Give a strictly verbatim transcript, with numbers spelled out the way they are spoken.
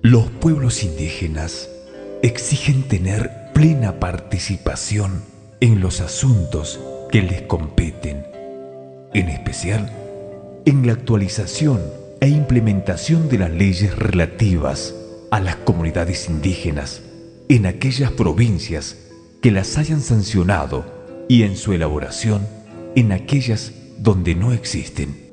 Los pueblos indígenas exigen tener plena participación en los asuntos que les competen, en especial en la actualización e implementación de las leyes relativas a las comunidades indígenas en aquellas provincias que las hayan sancionado y en su elaboración en aquellas donde no existen.